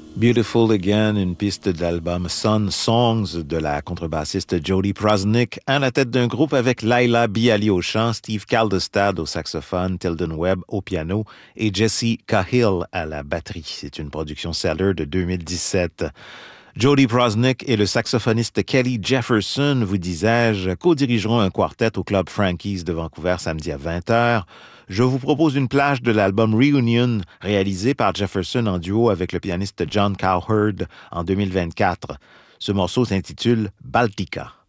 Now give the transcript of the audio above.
Beautiful Again, une piste de l'album Sun Songs de la contrebassiste Jody Prosnick, à la tête d'un groupe avec Laila Bialy au chant, Steve Kaldestad au saxophone, Tilden Webb au piano et Jesse Cahill à la batterie. C'est une production Cellar de 2017. Jody Prosnick et le saxophoniste Kelly Jefferson, vous disais-je, co-dirigeront un quartet au Club Frankie's de Vancouver samedi à 20h. Je vous propose une plage de l'album Reunion, réalisé par Jefferson en duo avec le pianiste John Cowherd en 2024. Ce morceau s'intitule Baltica.